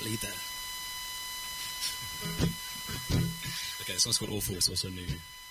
definitely there. Okay, this one's called Awful. It's also new.